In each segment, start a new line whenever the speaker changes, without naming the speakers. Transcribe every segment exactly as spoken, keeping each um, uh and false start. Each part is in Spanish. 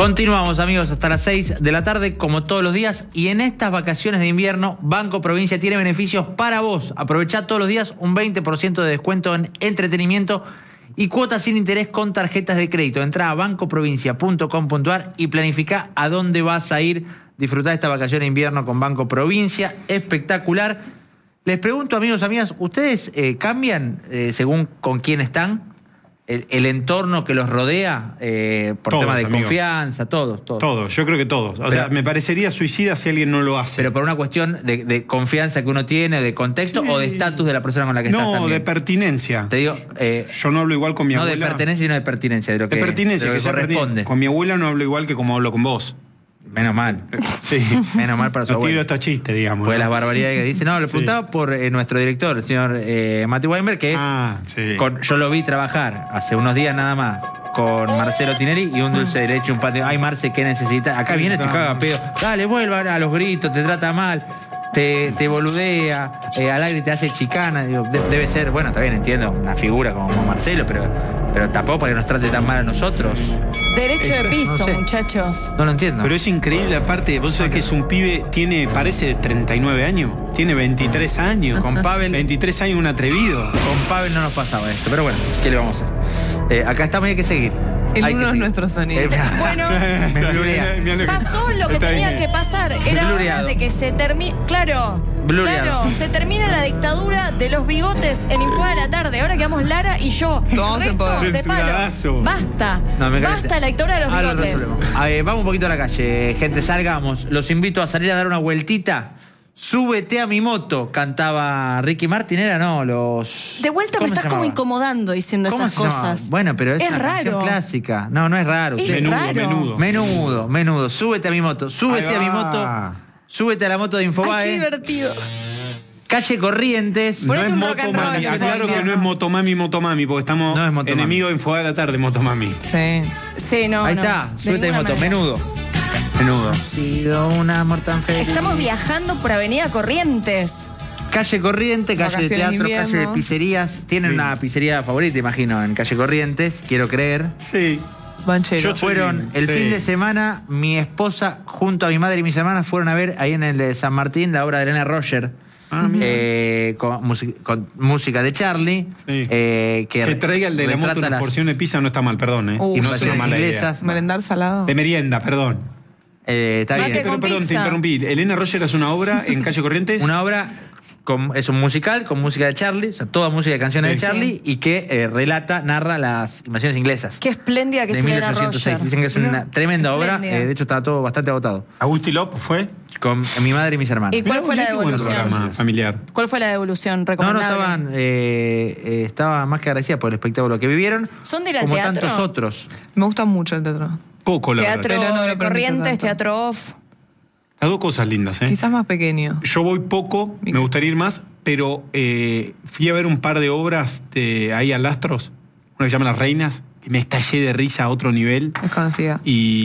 Continuamos, amigos, hasta las seis de la tarde, como todos los días. Y en estas vacaciones de invierno, Banco Provincia tiene beneficios para vos. Aprovechá todos los días un veinte por ciento de descuento en entretenimiento y cuotas sin interés con tarjetas de crédito. Entrá a banco provincia punto com punto ar y planificá a dónde vas a ir. Disfrutá esta vacación de invierno con Banco Provincia. Espectacular. Les pregunto, amigos, amigas, ¿ustedes eh, cambian eh, según con quién están? El, el entorno que los rodea, eh, por
todos,
tema de
amigo.
confianza, todos, todos.
Todos, yo creo que todos. O
pero,
sea, me parecería suicida si alguien no lo hace.
Pero por una cuestión de, de confianza que uno tiene, de contexto, sí. o de estatus de la persona con la que
no,
estás también.
No, de pertinencia.
Te digo, eh,
yo no hablo igual con mi
no
abuela.
No de pertenencia, sino de pertinencia. De, lo que,
de pertinencia,
de lo que,
que
corresponde.
Con mi abuela no hablo igual que como hablo con vos.
Menos mal.
Sí.
Menos mal para su
no
abuela.
tiro estos chistes, digamos.
Pues
¿no?
las barbaridades que dice. No, lo preguntaba sí. por eh, nuestro director, el señor eh, Mati Weinberg, que
ah, sí.
con, yo lo vi trabajar hace unos días nada más con Marcelo Tinelli y un dulce de leche, un patio. Ay, Marce, ¿qué necesita? Acá viene, te caga pedo. Dale, vuelvan a los gritos, te trata mal, te, te boludea, eh, al aire te hace chicana. Digo, de, debe ser, bueno, está bien, entiendo, una figura como Marcelo, pero, pero tampoco para que nos trate tan mal a nosotros.
Derecho de piso, no sé. Muchachos.
No lo entiendo.
Pero es increíble, aparte, vos sabés que es un pibe, tiene, parece de treinta y nueve años, tiene veintitrés años.
Con Pavel.
veintitrés años, un atrevido.
Con Pavel no nos pasaba esto, pero bueno, ¿qué le vamos a hacer? Eh, acá estamos y hay que seguir.
El
hay
uno es nuestro sonido.
Eh,
bueno,
me blurea.
pasó lo que tenía que pasar. Era hora de que se termine. Claro,
Blureado.
claro, se termina la dictadura de los bigotes en Info de la Tarde. Ahora quedamos Lara y yo.
Todos
el resto de palo. Basta.
No,
Basta la dictadura de los
ah,
bigotes.
A ver, vamos un poquito a la calle. Gente, salgamos. Los invito a salir a dar una vueltita. Súbete a mi moto, cantaba Ricky Martin, era no, los...
De vuelta me estás como incomodando diciendo esas cosas.
Bueno, pero es,
es
una
raro.
Clásica. No, no es raro.
Es
menudo,
raro.
menudo.
Menudo, menudo. Súbete a mi moto, súbete a mi moto. Súbete a la moto de Infobae.
Ay, qué divertido.
Calle Corrientes.
No es Motomami, aclaro que no es Motomami, Motomami, porque estamos
no es
enemigos de Info de la Tarde, Motomami.
Sí.
Sí, no,
Ahí
no,
está, súbete a mi moto,
manera.
menudo. Menudo. Ha sido un amor tan feliz.
Estamos viajando por Avenida Corrientes.
Calle Corrientes, calle
Vacaciones
de teatro,
invierno.
calle de pizzerías. Tienen
sí.
una pizzería favorita, imagino, en calle Corrientes, quiero creer.
Sí.
Banchero.
Yo
Fueron el
sí.
fin de semana, mi esposa junto a mi madre y mis hermanas fueron a ver ahí en el de San Martín la obra de Elena Roger.
Ah,
eh, con, con música de Charlie.
Sí.
Eh, que
que traiga el de la moto una
las
porción de pizza no está mal, perdón. ¿eh?
Uh,
y no es
sí.
una mala
inglesas.
idea.
Merendar salado.
De merienda, perdón.
Eh, está
Mate
bien.
Pero
con
perdón, te
pizza.
interrumpí. Elena Roger es una obra en Calle Corrientes.
Una obra, con, es un musical con música de Charlie, o sea, toda música de canciones
Sí.
de Charlie,
Sí.
y que eh, relata, narra las invasiones inglesas.
Qué espléndida que
de
es
mil
Elena
ochocientos seis.
Roger.
Dicen que es una tremenda obra.
Espléndida.
Eh, de hecho, estaba todo bastante agotado.
Agustín Lop fue.
Con mi madre y mis hermanos.
¿Y cuál
Mirá,
fue la
mirá qué buen
devolución?
programa familiar.
¿Cuál fue la devolución?
No, no,
Recomendable.
estaban, eh, eh, estaba más que agradecida por el espectáculo que vivieron.
¿Son de ir al
como
teatro?
tantos otros.
Me gusta mucho el teatro.
Poco, la
Teatro
verdad.
Pero no lo
de
permito
Corrientes,
tanto.
teatro off.
Las dos cosas lindas, ¿eh?
Quizás más pequeño.
Yo voy poco, me gustaría ir más, pero eh, fui a ver un par de obras de ahí al Astros, una que se llama Las Reinas, y me estallé de risa a otro nivel.
Desconocida.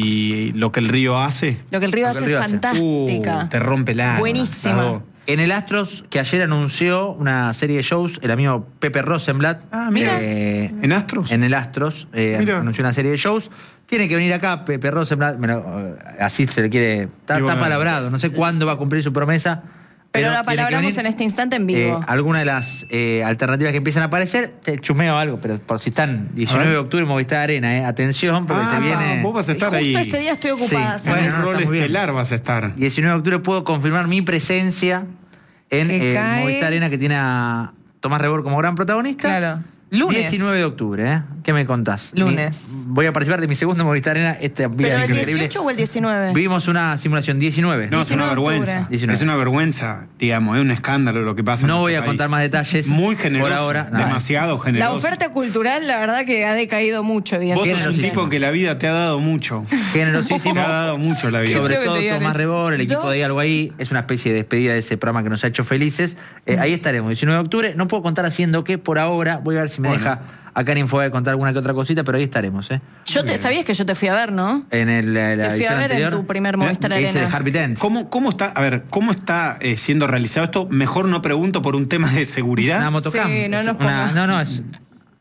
Y lo que el río hace,
Lo que el río
Lo
hace
que el río
es
hace.
fantástica.
uh, te rompe la
Buenísima.
En el Astros, que ayer anunció una serie de shows, el amigo Pepe Rosenblatt.
Ah, mira.
eh,
¿En Astros?
En el Astros, eh,
Mira.
anunció una serie de shows. Tiene que venir acá Pepe Rosenblatt. Bueno, eh, así se le quiere. Está,
Y bueno.
está palabrado. No sé cuándo va a cumplir su promesa.
Pero la
tiene que
palabramos
venir.
en este instante en vivo.
Eh, alguna de las eh, alternativas que empiezan a aparecer, te chusmeo algo, pero por si están diecinueve de octubre Movistar Arena, eh, atención, porque
Ah,
se viene.
vos vas a estar
Justo
ahí.
ese día estoy ocupada.
Sí,
¿sabes?
En
bueno,
un rol
está muy bien.
estelar vas a estar.
diecinueve de octubre puedo confirmar mi presencia en
Que
eh,
cae-
Movistar Arena, que tiene a Tomás Rebord como gran protagonista.
Claro. Lunes.
diecinueve de octubre, ¿eh? ¿Qué me contás?
Lunes.
Mi- voy a participar de mi segundo Movistar Arena. Este
¿Pero
viaje
el
increíble.
dieciocho o el diecinueve?
Vivimos una simulación diecinueve.
No, es una
diecinueve de
vergüenza.
octubre.
diecinueve.
Es una vergüenza, digamos, es un escándalo lo que pasa en
No voy a
nuestro
contar
país.
más detalles.
Muy generoso,
por ahora. No.
demasiado generoso.
La oferta cultural, la verdad que ha decaído mucho,
Vos
evidentemente.
sos un
Generosísimo.
tipo que la vida te ha dado mucho.
Generosísimo.
Te ha dado mucho la vida.
Sobre
Creo que
todo
te digan
Tomás
eso.
Rebord, el equipo
Dos.
de Algo Ahí, es una especie de despedida de ese programa que nos ha hecho felices. Eh, ahí estaremos, diecinueve de octubre. No puedo contar haciendo qué por ahora. Voy a ver si me
Bueno.
deja acá en Infobae contar alguna que otra cosita, pero ahí estaremos, ¿eh?
Yo te, ¿Sabías que yo te fui a ver, no?
En el, la, la
Te fui a
edición
ver
anterior.
en tu primer Movistar
que hice
Arena.
el Harvey Dent.
¿Cómo, cómo está, a ver, cómo está eh, siendo realizado esto? Mejor no pregunto por un tema de seguridad.
Una motocam.
Sí, no
Es
nos
una-
pongas-
no, no, es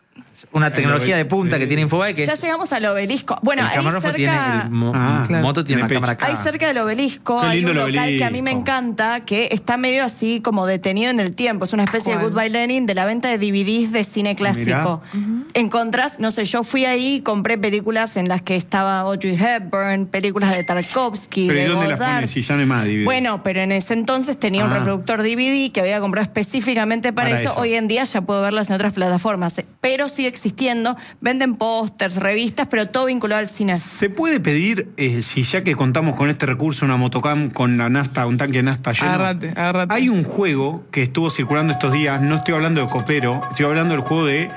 una tecnología de punta
sí.
que tiene Infobae. Que
Ya
es,
llegamos al obelisco. Bueno,
el
ahí
camarógrafo tiene,
cerca...
el mo-
Ah,
claro. moto tiene una
Tiene
cámara acá.
Ahí cerca del obelisco
Qué
hay
lindo
un
el
local que a mí me
obelisco.
encanta, que está medio así como detenido en el tiempo. Es una especie
¿Cuál?
de Goodbye Lenin de la venta de D V Ds de cine clásico. Encontrás, no sé, yo fui ahí y compré películas en las que estaba Audrey Hepburn, películas de Tarkovsky,
Pero ¿y
de
dónde las
Godard.
pones si ya no hay más D V D?
Bueno, pero en ese entonces tenía un
Ah.
reproductor D V D que había comprado específicamente para,
Para
eso.
eso.
Hoy en día ya puedo verlas en otras plataformas, eh, pero sigue existiendo. Venden pósters, revistas, pero todo vinculado al cine.
¿Se puede pedir, eh, si ya que contamos con este recurso, una motocam con la nafta, un tanque de nafta lleno?
Agárrate, agárrate.
Hay un juego que estuvo circulando estos días, no estoy hablando de Copero, estoy hablando del juego de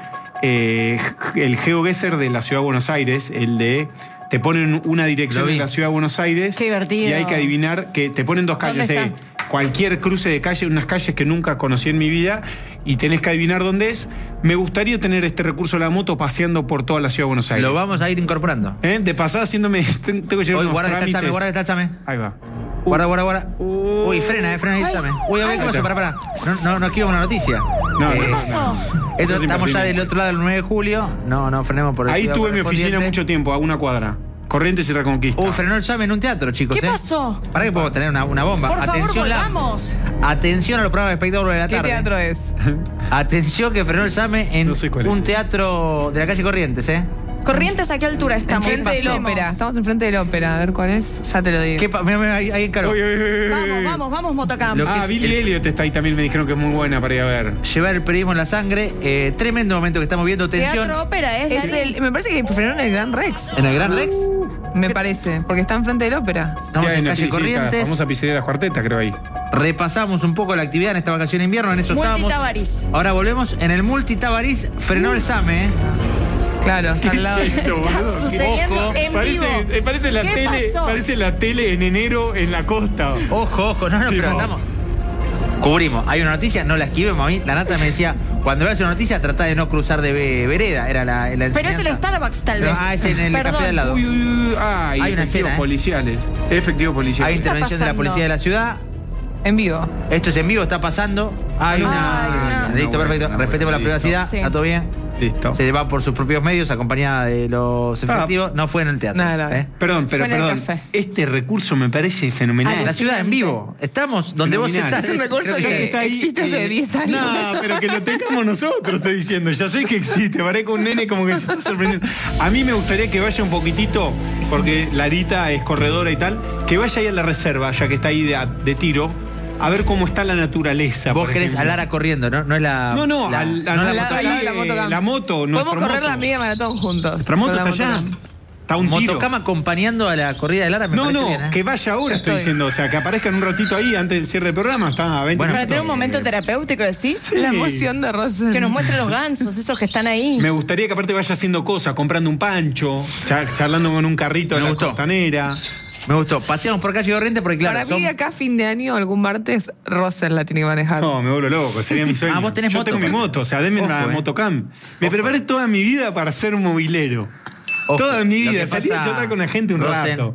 eh, el GeoGuessr de la Ciudad de Buenos Aires, el de te ponen una dirección
Lo vi.
de la Ciudad de Buenos Aires.
Qué divertido.
Y hay que adivinar que te ponen dos calles,
¿Dónde
eh, cualquier cruce de calle, unas calles que nunca conocí en mi vida, y tenés que adivinar dónde es. Me gustaría tener este recurso de la moto paseando por toda la Ciudad de Buenos Aires.
Lo vamos a ir incorporando.
¿Eh? De pasada haciéndome. Tengo que llevar
Hoy
unos
guarda que está el
trámites.
examen, guarda que está el examen.
Ahí va.
Guarda, guarda, guarda. Uy, frena, eh, frena el examen. Uy, a ver, ¿qué pasó? Pará, pará. No, no, no esquiva una noticia.
No,
Eh,
¿qué
pasó?
Eso,
Eso es
estamos ya
impertinente.
del otro lado del nueve de julio. No, no frenemos por el
Ahí
cuidado
tuve mi oficina
correspondiente.
mucho tiempo, a una cuadra. Corrientes y Reconquista.
Uy, frenó el examen en un teatro, chicos.
¿Qué
eh.
pasó?
Para que podemos tener una, una bomba.
Por favor,
Atención, la-
volvamos.
Atención a los programas de espectáculos de la
¿Qué
tarde.
teatro es?
Atención que frenó el examen en
No sé cuál es
un
ese.
teatro de la calle Corrientes, ¿eh?
Corrientes, ¿a qué altura estamos?
Enfrente del
Pasemos.
ópera. Estamos enfrente del ópera. A ver cuál es. Ya te lo digo.
¿Qué pa- mira, mira, ahí, ahí encaró.
Uy, uy, uy, uy, uy.
Vamos, vamos, vamos, Motocam.
Lo-
Ah,
que-
Billy
el-
Elliot está ahí también, me dijeron que es muy buena para ir a ver.
Llevar el periodismo en la sangre. Eh, tremendo momento que estamos viendo. Atención.
Teatro Ópera, ¿es?
Es
Dani?
el, me parece que frenó en el Gran Rex.
En el Gran Rex.
Me parece. Porque está enfrente del ópera.
Estamos
Sí,
en
la
calle
pizzería, La
Corrientes.
famosa pizzería de las cuartetas, creo ahí.
Repasamos un poco la actividad en esta vacación de invierno. En eso estábamos.
Multitabarís.
Ahora volvemos en el Multitabarís. Frenó el SAME, ¿eh?
Claro, está al lado.
Esto, boludo,
Está sucediendo
Ojo.
en
Parece,
vivo.
eh, parece la
¿Qué
tele,
pasó?
parece la tele en enero en la costa.
Ojo, ojo. No, no,
Sí,
pero
no.
estamos. Cubrimos. Hay una noticia, no la esquivemos. A mí, la nata me decía, cuando veas una noticia, tratá de no cruzar de ve- vereda. Era la, la
Pero es el
enseñanza.
Starbucks, tal
Pero,
vez.
ah, es en el
Perdón.
café de al lado.
Uy, uy, uy, ah, y
Hay una
efectivos
escena, ¿eh?
policiales. Efectivos policiales.
Hay
está
intervención de la
pasando?
policía de la ciudad.
En vivo.
Esto es en vivo, está pasando. Hay una.
Ay, no.
Listo,
No,
perfecto.
bueno,
Respetemos la
listo.
privacidad.
Sí.
Está todo bien.
Listo.
Se va por sus propios medios, acompañada de los efectivos. No fue en el teatro.
Nada, nada.
¿eh?
Perdón, pero
Fue en el
perdón.
café.
Este recurso me parece fenomenal.
La ciudad en vivo. Estamos donde vos
Fenomenal.
estás.
Es un recurso
Creo
que-
está ahí,
existe hace
eh,
diez años.
No, pero que lo tengamos nosotros, estoy diciendo. Ya sé que existe. Parezco un nene como que se está sorprendiendo. A mí me gustaría que vaya un poquitito, porque Larita es corredora y tal, que vaya ahí a la reserva, ya que está ahí de, de tiro, a ver cómo está la naturaleza.
Vos
por
querés
ejemplo.
a Lara corriendo, ¿no? No es la.
No, no,
la,
al-
no
al-
la
Al lado-
moto-
al lado de la
eh,
motocam.
la moto,
Podemos
nuestro
correr
moto.
la media maratón juntos.
Nuestra moto
Con la
está allá.
motocam.
Está a un tiro.
Motocam acompañando a la corrida de Lara. Me
No,
parece
no,
bien, ¿eh?
que vaya ahora, estoy,
Estoy.
diciendo. O sea, que aparezca en un ratito ahí antes del cierre del programa. Está a veinte
Bueno,
Para
minutos.
tener un momento terapéutico, decís.
La emoción de Rosa.
Que nos muestre los gansos, esos que están ahí.
Me gustaría que aparte vaya haciendo cosas, comprando un pancho, cha- charlando con un carrito
Me
en la
gustó.
costanera.
Me gustó. Paseamos por calle Corrientes porque, claro.
Para mí,
son-
de acá a fin de año, algún martes, Roser la tiene que manejar.
No, me vuelvo loco, sería mi sueño.
Ah, vos tenés
Yo
moto.
tengo mi moto, o sea, denme
Ojo,
una
eh.
motocam. Me preparé toda mi vida para ser un movilero.
Ojo,
Toda mi
lo
vida,
que
salí a
pasa,
charlar con la gente un
Rosen,
rato.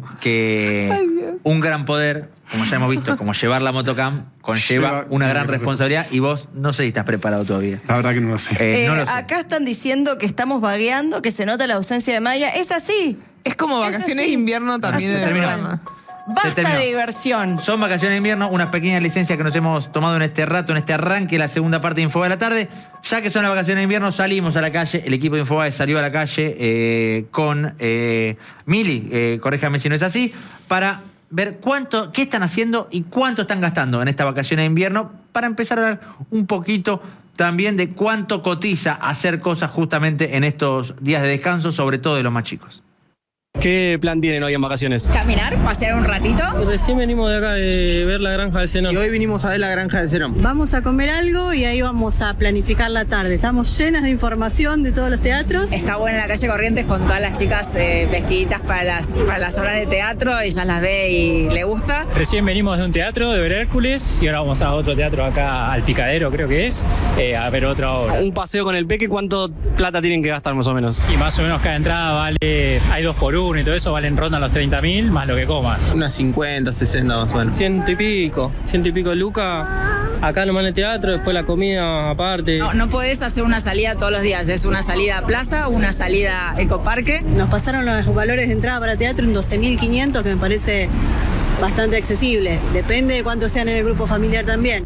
Que un gran poder, como ya hemos visto, como llevar la motocam, conlleva
Lleva
una gran
una
responsabilidad y vos no sé si estás preparado todavía.
La verdad que no lo sé.
Eh,
Eh,
no lo sé.
acá están diciendo que estamos vagueando, que se nota la ausencia de Maya. Es así.
Es como
Es
vacaciones de
así.
invierno también
Así
en el
terminó.
programa.
Basta
terminó.
de diversión.
Son vacaciones de invierno, unas pequeñas licencias que nos hemos tomado en este rato, en este arranque, la segunda parte de Infobae de la tarde. Ya que son las vacaciones de invierno, salimos a la calle. El equipo de Infobae salió a la calle eh, con eh, Mili, eh, corréjame si no es así, para ver cuánto, qué están haciendo y cuánto están gastando en estas vacaciones de invierno, para empezar a hablar un poquito también de cuánto cotiza hacer cosas justamente en estos días de descanso, sobre todo de los más chicos.
¿Qué plan tienen hoy en vacaciones?
Caminar, pasear un ratito.
Recién venimos de acá de ver la granja del Zenón.
Y hoy vinimos a ver la granja de Cerón.
Vamos a comer algo y ahí vamos a planificar la tarde. Estamos llenas de información de todos los teatros.
Está buena la calle Corrientes con todas las chicas eh, vestiditas para las, para las obras de teatro. Ella las ve y le gusta.
Recién venimos de un teatro, de ver Hércules, y ahora vamos a otro teatro acá al Picadero, creo que es, eh, a ver otra obra.
Un paseo con el peque, ¿cuánto plata tienen que gastar más o menos?
Y más o menos cada entrada vale, hay dos por uno. desayuno y todo eso valen ronda los treinta mil más lo que comas.
Unas cincuenta, sesenta más o menos.
Ciento y pico, ciento y pico lucas. Acá nomás en el teatro, después la comida aparte.
No, no podés hacer una salida todos los días. Es una salida a plaza, una salida a ecoparque.
Nos pasaron los valores de entrada para teatro en doce mil quinientos, que me parece bastante accesible. Depende de cuánto sean en el grupo familiar también.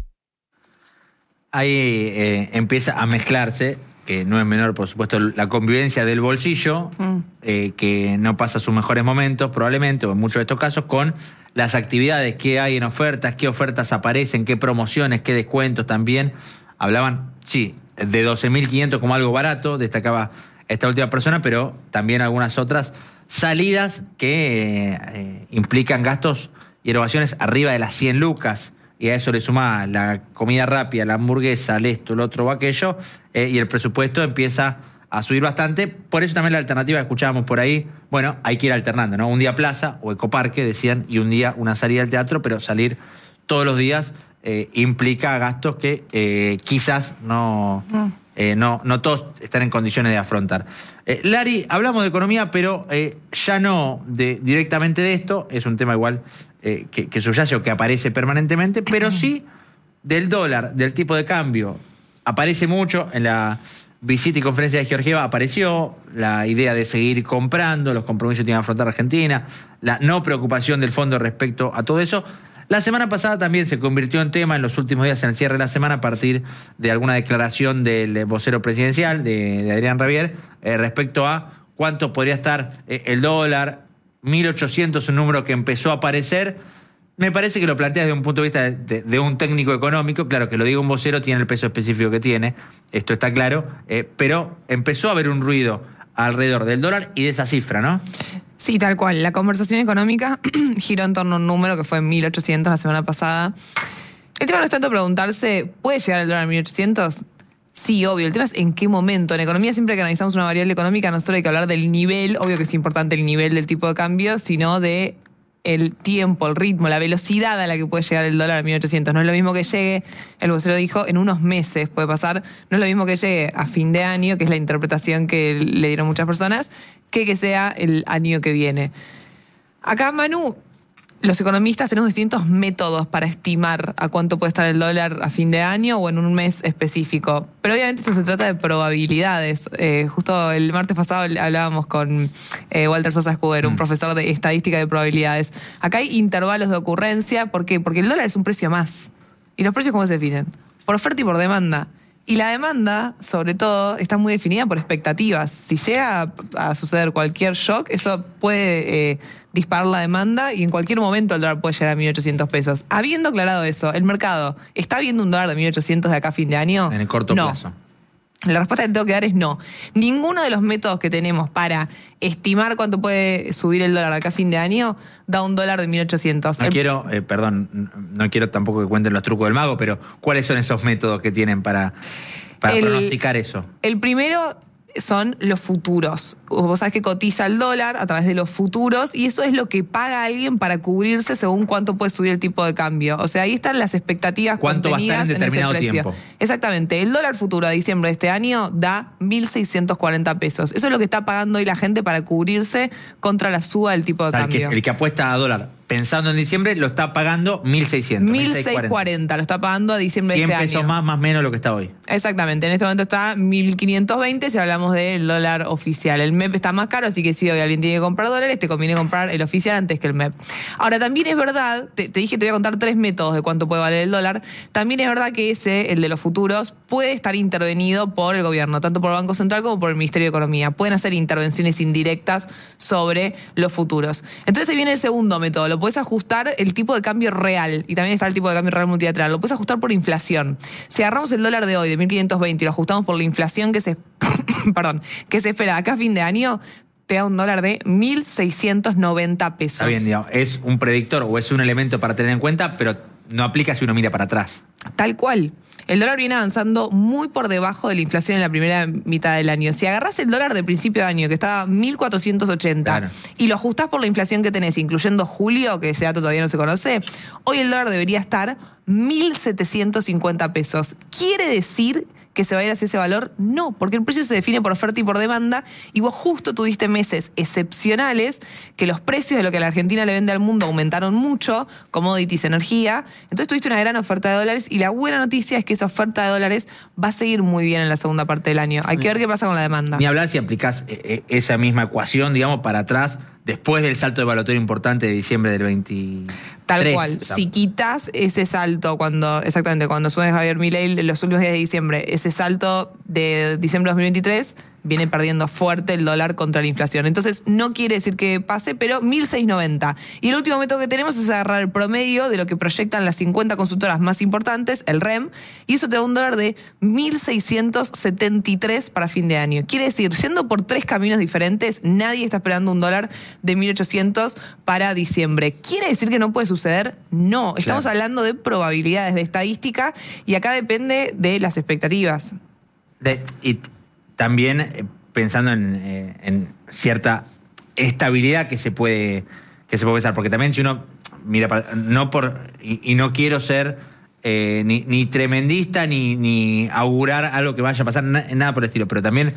Ahí eh, empieza a mezclarse, que no es menor, por supuesto, la convivencia del bolsillo, mm. eh, que no pasa sus mejores momentos, probablemente, o en muchos de estos casos, con las actividades que hay en ofertas, qué ofertas aparecen, qué promociones, qué descuentos también. Hablaban, sí, de doce mil quinientos como algo barato, destacaba esta última persona, pero también algunas otras salidas que eh, eh, implican gastos y erogaciones arriba de las cien lucas. Y a eso le suma la comida rápida, la hamburguesa, el esto, el otro o aquello, eh, y el presupuesto empieza a subir bastante. Por eso también la alternativa que escuchábamos por ahí, bueno, hay que ir alternando, ¿no? Un día plaza o ecoparque, decían, y un día una salida al teatro, pero salir todos los días eh, implica gastos que eh, quizás no, eh, no, no todos están en condiciones de afrontar. Eh, Lari, hablamos de economía, pero eh, ya no de, directamente de esto, es un tema igual eh, que, que subyace o que aparece permanentemente, pero sí del dólar, del tipo de cambio. Aparece mucho en la visita y conferencia de Georgieva, apareció la idea de seguir comprando, los compromisos que tiene que afrontar Argentina, la no preocupación del fondo respecto a todo eso. La semana pasada también se convirtió en tema en los últimos días, en el cierre de la semana, a partir de alguna declaración del vocero presidencial, de, de Adrián Rabier, eh, respecto a cuánto podría estar eh, el dólar. mil ochocientos, un número que empezó a aparecer. Me parece que lo plantea desde un punto de vista de, de, de un técnico económico. Claro, que lo diga un vocero, tiene el peso específico que tiene, esto está claro, eh, pero empezó a haber un ruido alrededor del dólar y de esa cifra, ¿no?
Sí, tal cual. La conversación económica giró en torno a un número que fue mil ochocientos la semana pasada. El tema no es tanto preguntarse, ¿puede llegar el dólar a mil ochocientos? Sí, obvio. El tema es en qué momento. En economía, siempre que analizamos una variable económica, no solo hay que hablar del nivel, obvio que es importante el nivel del tipo de cambio, sino de el tiempo, el ritmo, la velocidad a la que puede llegar el dólar a mil ochocientos. No es lo mismo que llegue, el vocero dijo, en unos meses puede pasar. No es lo mismo que llegue a fin de año, que es la interpretación que le dieron muchas personas, que que sea el año que viene. Acá, Manu, los economistas tenemos distintos métodos para estimar a cuánto puede estar el dólar a fin de año o en un mes específico. Pero obviamente esto se trata de probabilidades. Eh, justo el martes pasado hablábamos con eh, Walter Sosa Escudero, mm. un profesor de estadística de probabilidades. Acá hay intervalos de ocurrencia. ¿Por qué? Porque el dólar es un precio más. ¿Y los precios cómo se definen? Por oferta y por demanda. Y la demanda, sobre todo, está muy definida por expectativas. Si llega a, a suceder cualquier shock, eso puede eh, disparar la demanda y en cualquier momento el dólar puede llegar a mil ochocientos pesos. Habiendo aclarado eso, ¿el mercado está viendo un dólar de mil ochocientos de acá a fin de año?
En el corto
no.
plazo.
La respuesta que tengo que dar es no. Ninguno de los métodos que tenemos para estimar cuánto puede subir el dólar de acá a fin de año da un dólar de mil ochocientos.
No
el...
quiero, eh, perdón, no quiero tampoco que cuenten los trucos del mago, pero ¿cuáles son esos métodos que tienen para, para el, pronosticar eso?
El primero son los futuros. Vos sabés que cotiza el dólar a través de los futuros y eso es lo que paga alguien para cubrirse según cuánto puede subir el tipo de cambio. O sea, ahí están las expectativas
¿cuánto
contenidas
va a estar en determinado
en ese precio.
tiempo?
Exactamente. El dólar futuro a diciembre de este año da mil seiscientos cuarenta pesos. Eso es lo que está pagando hoy la gente para cubrirse contra la suba del tipo de
O sea,
cambio.
El que, el que apuesta a dólar pensando en diciembre lo está pagando mil seiscientos.
mil seiscientos cuarenta lo está pagando a diciembre de este año.
cien pesos más, más menos lo que está hoy.
Exactamente. En este momento está mil quinientos veinte si hablamos del dólar oficial. El M E P está más caro, así que si hoy alguien tiene que comprar dólares, te conviene comprar el oficial antes que el M E P. Ahora, también es verdad, te, te dije que te voy a contar tres métodos de cuánto puede valer el dólar. También es verdad que ese, el de los futuros, puede estar intervenido por el gobierno, tanto por el Banco Central como por el Ministerio de Economía. Pueden hacer intervenciones indirectas sobre los futuros. Entonces ahí viene el segundo método. Lo puedes ajustar el tipo de cambio real, y también está el tipo de cambio real multilateral. Lo puedes ajustar por inflación. Si agarramos el dólar de hoy, de mil quinientos veinte, y lo ajustamos por la inflación que se, perdón, que se espera acá a fin de año, te da un dólar de mil seiscientos noventa pesos.
Está bien, digamos, es un predictor o es un elemento para tener en cuenta, pero no aplica si uno mira para atrás.
Tal cual. El dólar viene avanzando muy por debajo de la inflación en la primera mitad del año. Si agarrás el dólar de principio de año, que estaba mil cuatrocientos ochenta, claro, y lo ajustás por la inflación que tenés, incluyendo julio, que ese dato todavía no se conoce, hoy el dólar debería estar mil setecientos cincuenta pesos. Quiere decir que se va a ir hacia ese valor? No, porque el precio se define por oferta y por demanda y vos justo tuviste meses excepcionales que los precios de lo que la Argentina le vende al mundo aumentaron mucho, commodities, energía, entonces tuviste una gran oferta de dólares y la buena noticia es que esa oferta de dólares va a seguir muy bien en la segunda parte del año. Hay que ver qué pasa con la demanda.
Ni hablar si aplicás eh, esa misma ecuación, digamos, para atrás, después del salto evaluatorio importante de diciembre del veintitrés.
Tal cual.
O sea,
si quitas ese salto cuando, exactamente, cuando sube Javier Milei en los últimos días de diciembre, ese salto de diciembre de dos mil veintitrés, viene perdiendo fuerte el dólar contra la inflación. Entonces, no quiere decir que pase, pero mil seiscientos noventa. Y el último método que tenemos es agarrar el promedio de lo que proyectan las cincuenta consultoras más importantes, el R E M, y eso te da un dólar de mil seiscientos setenta y tres para fin de año. Quiere decir, yendo por tres caminos diferentes, nadie está esperando un dólar de mil ochocientos para diciembre. ¿Quiere decir que no puede suceder? No. Estamos
Claro.
hablando de probabilidades, de estadística, y acá depende de las expectativas.
De- y también eh, pensando en, eh, en cierta estabilidad que se puede que se puede pensar, porque también si uno mira para- no por y, y no quiero ser eh, ni, ni tremendista ni, ni augurar algo que vaya a pasar, na- nada por el estilo, pero también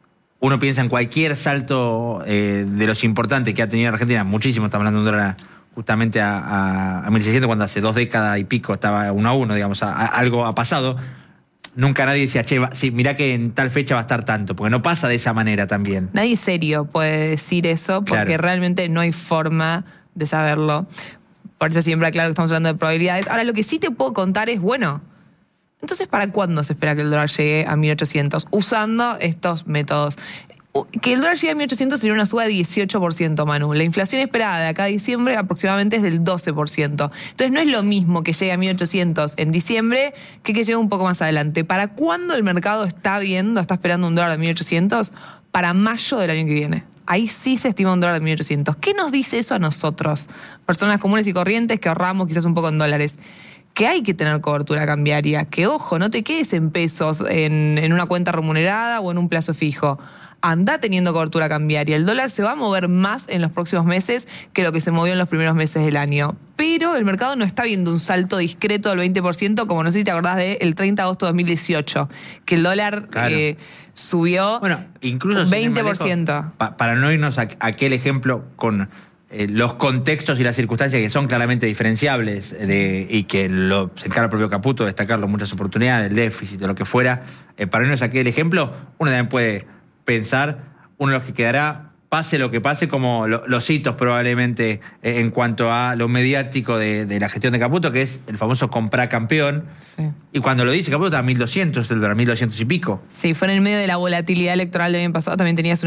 uno piensa en cualquier salto eh, de los importantes que ha tenido Argentina, muchísimo, estamos hablando de un dólar justamente a, a, a mil seiscientos, cuando hace dos décadas y pico estaba uno a uno, digamos, a- a- algo ha pasado. Nunca nadie decía, che, va, sí, mirá que en tal fecha va a estar tanto, porque no pasa de esa manera también.
Nadie serio puede decir eso porque
Claro.
realmente no hay forma de saberlo. Por eso siempre aclaro que estamos hablando de probabilidades. Ahora, lo que sí te puedo contar es, bueno, entonces, ¿para cuándo se espera que el dólar llegue a mil ochocientos? Usando estos métodos. Que el dólar llegue a mil ochocientos sería una suba de dieciocho por ciento, Manu. La inflación esperada de acá a diciembre aproximadamente es del doce por ciento. Entonces no es lo mismo que llegue a mil ochocientos en diciembre que que llegue un poco más adelante. ¿Para cuándo el mercado está viendo, está esperando un dólar de mil ochocientos? Para mayo del año que viene. Ahí sí se estima un dólar de mil ochocientos. ¿Qué nos dice eso a nosotros? Personas comunes y corrientes que ahorramos quizás un poco en dólares. Que hay que tener cobertura cambiaria. Que, ojo, no te quedes en pesos en, en una cuenta remunerada o en un plazo fijo. Anda teniendo cobertura cambiaria. El dólar se va a mover más en los próximos meses que lo que se movió en los primeros meses del año. Pero el mercado no está viendo un salto discreto del veinte por ciento, como no sé si te acordás del treinta de agosto de dos mil dieciocho, que el dólar
Claro.
eh, subió
Bueno, incluso
un
sin ir más
veinte por ciento.
lejos, pa- para no irnos a, a aquel ejemplo con eh, los contextos y las circunstancias que son claramente diferenciables de, y que lo, se encarga el propio Caputo de destacarlo, muchas oportunidades, el déficit o lo que fuera, eh, para no irnos a aquel ejemplo, uno también puede pensar, uno de los que quedará, pase lo que pase, como lo- los hitos probablemente eh, en cuanto a lo mediático de, de la gestión de Caputo, que es el famoso comprar campeón.
Sí.
Y cuando lo dice Caputo está a mil doscientos, el dólar mil doscientos y pico.
Sí, fue en el medio de la volatilidad electoral del año pasado, también tenías una